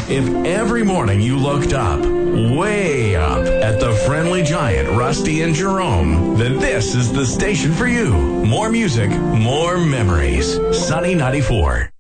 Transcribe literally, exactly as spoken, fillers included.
If every morning you looked up, way up, at the friendly giant Rusty and Jerome, then this is the station for you. More music, more memories. Sunny ninety-four.